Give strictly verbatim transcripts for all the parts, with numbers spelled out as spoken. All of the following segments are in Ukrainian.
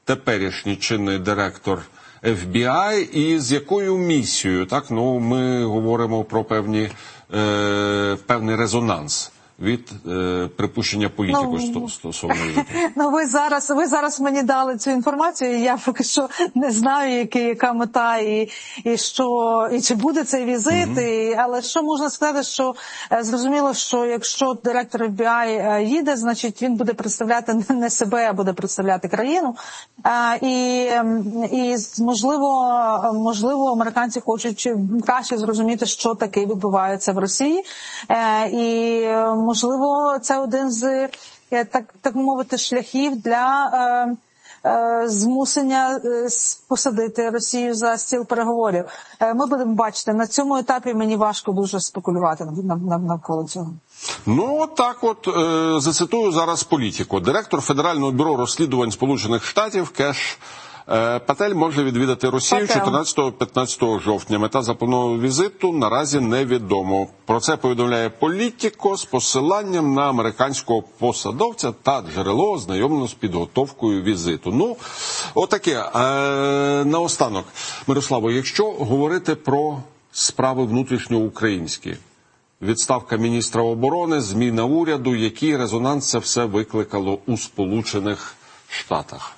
теперішній чинний директор еф бі ай і з якою місією? Так, ну, ми говоримо про певні, е, певний резонанс від е, припущення політику ну, стосовно візиту. Ну, ви зараз, ви зараз мені дали цю інформацію, і я поки що не знаю, які, яка мета і, і, що, і чи буде цей візит. Mm-hmm. І, але що можна сказати, що е, зрозуміло, що якщо директор еф бі ай е, їде, значить він буде представляти не себе, а буде представляти країну. Е, і, і можливо, можливо, американці хочуть краще зрозуміти, що таке відбувається в Росії. Е, і можливо, це один з, так, так мовити, шляхів для е, е, змусення е, посадити Росію за стіл переговорів. Е, ми будемо бачити, на цьому етапі мені важко дуже спекулювати навколо цього. Ну, от так от, е, зацитую зараз політику. Директор Федерального бюро розслідувань Сполучених Штатів Кеш Патель може відвідати Росію чотирнадцятого-п'ятнадцятого жовтня. Мета запланованого візиту наразі невідомо. Про це повідомляє Політіко з посиланням на американського посадовця та джерело, ознайомлено з підготовкою візиту. Ну, отаке. Е, наостанок, Мирославо, якщо говорити про справи внутрішньоукраїнські, відставка міністра оборони, зміна уряду, який резонанс це все викликало у Сполучених Штатах?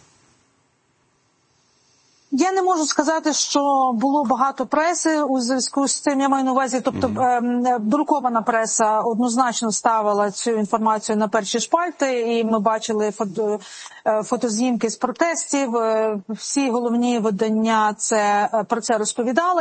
Я не можу сказати, що було багато преси у зв'язку з цим, я маю на увазі, тобто mm-hmm. друкована преса однозначно ставила цю інформацію на перші шпальти, і ми бачили фото, фотознімки з протестів, всі головні видання це, про це розповідали.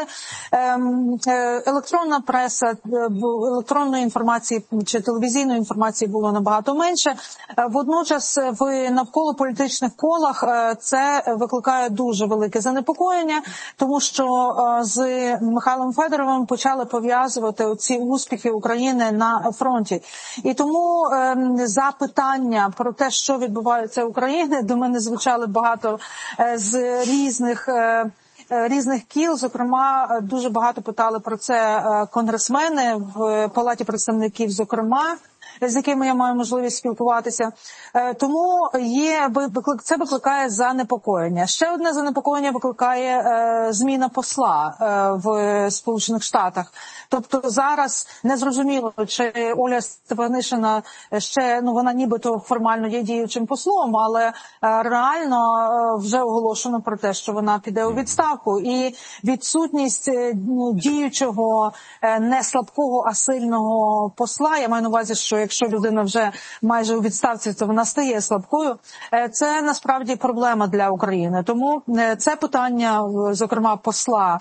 Електронна преса, електронної інформації чи телевізійної інформації було набагато менше. Водночас в навколополітичних колах це викликає дуже велике занепокоєння, тому що з Михайлом Федоровим почали пов'язувати ці успіхи України на фронті. І тому запитання про те, що відбувається в Україні, до мене звучали багато з різних різних кіл, зокрема, дуже багато питали про це конгресмени в Палаті представників, зокрема, з якими я маю можливість спілкуватися. Тому є, це викликає занепокоєння. Ще одне занепокоєння викликає е, зміна посла е, в Сполучених Штатах. Тобто зараз незрозуміло, чи Оля Стефанишина ще, ну вона нібито формально є діючим послом, але е, реально е, вже оголошено про те, що вона піде у відставку. І відсутність е, діючого, е, не слабкого, а сильного посла, я маю на увазі, що якщо людина вже майже у відставці, то вона стає слабкою. Це насправді проблема для України. Тому це питання, зокрема, посла,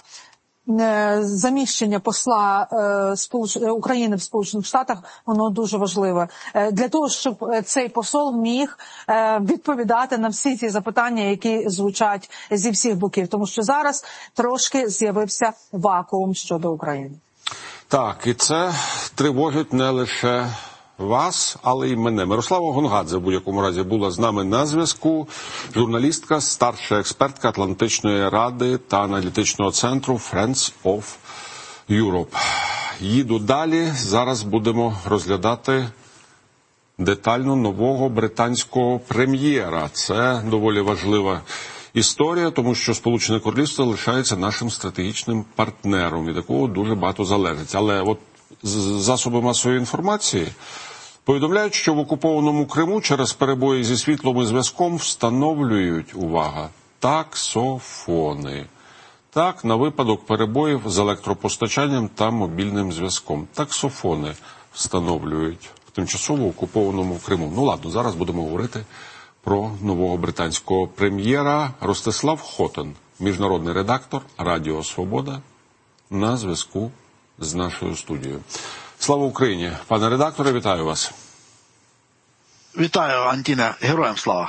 заміщення посла України в Сполучених Штатах, воно дуже важливе. Для того, щоб цей посол міг відповідати на всі ці запитання, які звучать зі всіх боків. Тому що зараз трошки з'явився вакуум щодо України. Так, і це тривожить не лише вас, але й мене. Мирослава Гонгадзе в будь-якому разі була з нами на зв'язку. Журналістка, старша експертка Атлантичної ради та аналітичного центру Friends of Europe. Їду далі. Зараз будемо розглядати детально нового британського прем'єра. Це доволі важлива історія, тому що Сполучене Королівство лишається нашим стратегічним партнером. І такого дуже багато залежить. Але от засоби масової інформації повідомляють, що в окупованому Криму через перебої зі світлом і зв'язком встановлюють, увага, таксофони. Так, на випадок перебоїв з електропостачанням та мобільним зв'язком. Таксофони встановлюють в тимчасово окупованому Криму. Ну ладно, зараз будемо говорити про нового британського прем'єра. Ростислав Хотен, міжнародний редактор Радіо Свобода, на зв'язку з нашою студією. Слава Україні! Пане редакторе, вітаю вас. Вітаю, Антіне. Героям слава.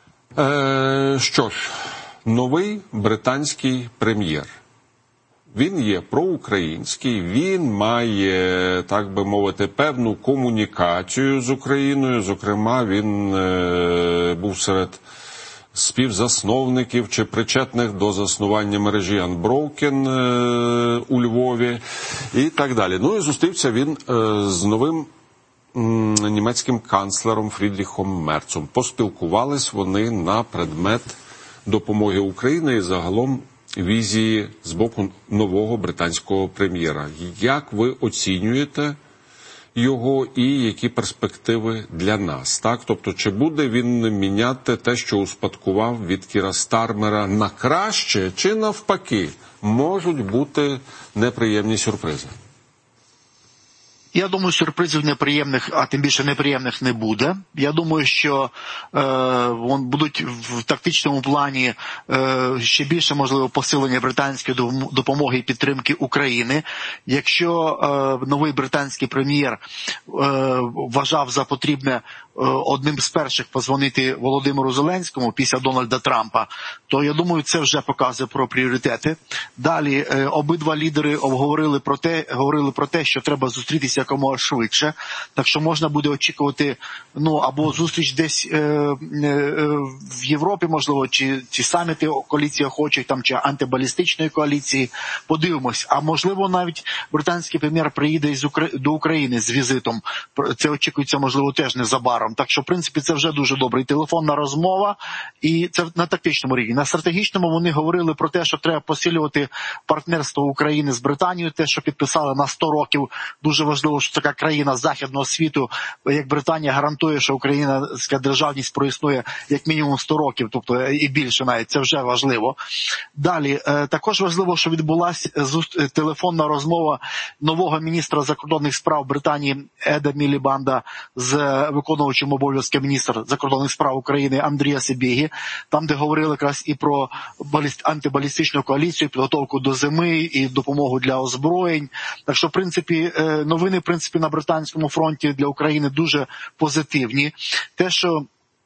Е, що ж, новий британський прем'єр. Він є проукраїнський, він має, так би мовити, певну комунікацію з Україною. Зокрема, він е, був серед співзасновників чи причетних до заснування мережі Unbroken е, у Львові і так далі. Ну і зустрівся він е, з новим м, німецьким канцлером Фрідріхом Мерцом. Поспілкувались вони на предмет допомоги Україні і загалом візії з боку нового британського прем'єра. Як ви оцінюєте його і які перспективи для нас? Так? Тобто, чи буде він міняти те, що успадкував від Кіра Стармера на краще, чи навпаки, можуть бути неприємні сюрпризи? Я думаю, сюрпризів неприємних, а тим більше неприємних не буде. Я думаю, що е, вон, будуть в тактичному плані е, ще більше, можливо, посилення британської допомоги і підтримки України. Якщо е, новий британський прем'єр е, вважав за потрібне одним з перших позвонити Володимиру Зеленському після Дональда Трампа, то, я думаю, це вже показує про пріоритети. Далі е, обидва лідери обговорили про те, говорили про те, що треба зустрітися якомога швидше, так що можна буде очікувати, ну, або зустріч десь е, е, в Європі, можливо, чи ці саміти коаліції охочих, там, чи антибалістичної коаліції, подивимось. А можливо, навіть британський прем'єр приїде із Укра... до України з візитом. Це очікується, можливо, теж незабаром. Так що, в принципі, це вже дуже добре. Телефонна розмова, і це на тактичному рівні. На стратегічному вони говорили про те, що треба посилювати партнерство України з Британією, те, що підписали на сто років. Дуже важливо, що така країна західного світу, як Британія, гарантує, що українська державність проіснує як мінімум сто років, тобто і більше навіть. Це вже важливо. Далі, також важливо, що відбулася телефонна розмова нового міністра закордонних справ Британії Еда Мілібанда з виконувачем обов'язки міністра закордонних справ України Андрія Сибігі, там, де говорили якраз і про антибалістичну коаліцію, підготовку до зими і допомогу для озброєнь. Так що, в принципі, новини, в принципі, на британському фронті для України дуже позитивні. Те, що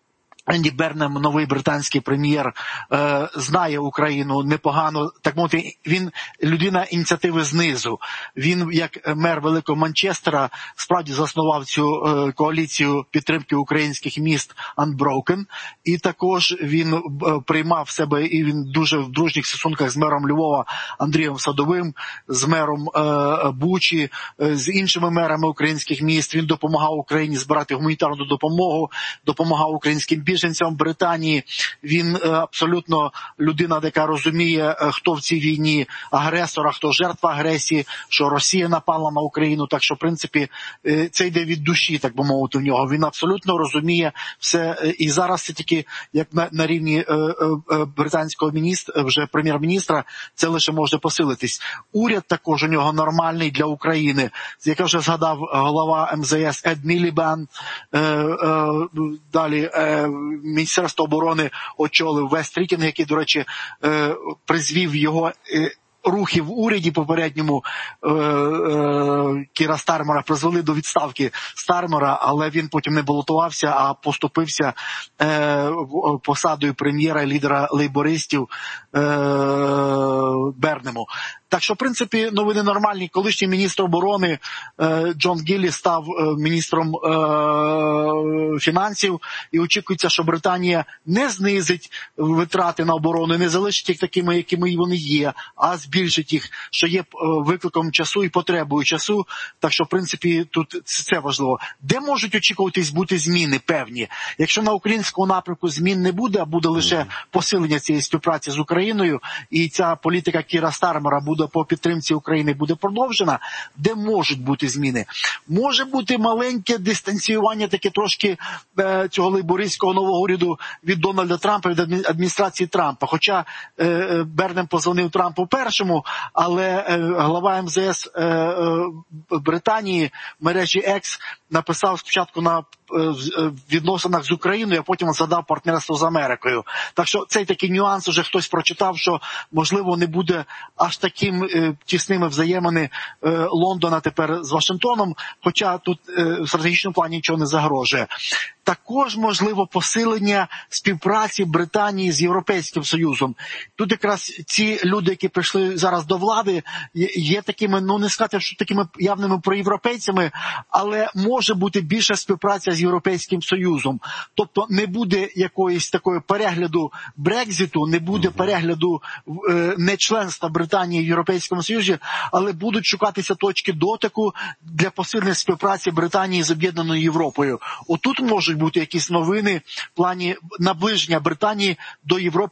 Енді Бернем, новий британський прем'єр, е, знає Україну непогано, так мовити, він людина ініціативи знизу. Він, як мер Великого Манчестера, справді заснував цю е, коаліцію підтримки українських міст Unbroken, і також він е, приймав себе, і він дуже в дружніх стосунках з мером Львова Андрієм Садовим, з мером е, Бучі, е, з іншими мерами українських міст. Він допомагав Україні збирати гуманітарну допомогу, допомагав українським біженцям. Біженцям Британії. Він е, абсолютно людина, яка розуміє, е, хто в цій війні агресор, а хто жертва агресії, що Росія напала на Україну. Так що, в принципі, е, це йде від душі, так би мовити, в нього. Він абсолютно розуміє все. Е, і зараз це тільки, як на, на рівні е, е, британського міністра, вже прем'єр-міністра, це лише може посилитись. Уряд також у нього нормальний для України. Як я вже згадав, голова ем зе ес Ед Мілібанд, е, е, далі е, Міністерство оборони очолив Вес Стрітінг, який, до речі, е, призвів його е, рухи в уряді попередньому е, е, Кіра Стармера, призвели до відставки Стармера, але він потім не балотувався, а поступився е, посадою прем'єра і лідера лейбористів е, Бернему. Так що, в принципі, новини нормальні. Колишній міністр оборони е, Джон Гіллі став е, міністром е, фінансів, і очікується, що Британія не знизить витрати на оборону, не залишить їх такими, якими вони є, а збільшить їх, що є е, викликом часу і потребою часу. Так що, в принципі, тут це важливо. Де можуть очікуватись бути зміни певні? Якщо на українському напрямку змін не буде, а буде лише посилення цієї співпраці з Україною, і ця політика Кіра Стармера буде по підтримці України буде продовжена, де можуть бути зміни? Може бути маленьке дистанціювання таке трошки е, цього лейбористського нового уряду від Дональда Трампа, від адміністрації Трампа. Хоча е, Бернем позвонив Трампу першому, але е, глава ем зе ес е, е, Британії мережі X написав спочатку на відносинах з Україною, а потім згадав партнерство з Америкою. Так що цей такий нюанс уже хтось прочитав, що, можливо, не буде аж таким е, тісними взаємини е, Лондона тепер з Вашингтоном, хоча тут е, в стратегічному плані нічого не загрожує. Також, можливо, посилення співпраці Британії з Європейським Союзом. Тут якраз ці люди, які прийшли зараз до влади, є такими, ну не сказати, що такими явними проєвропейцями, але може бути більша співпраця з Європейським Союзом. Тобто не буде якоїсь такої перегляду Брекзиту, не буде перегляду е, нечленства Британії в Європейському Союзі, але будуть шукатися точки дотику для посилення співпраці Британії з Об'єднаною Європою. Отут можуть бути якісь новини в плані наближення Британії до Європи.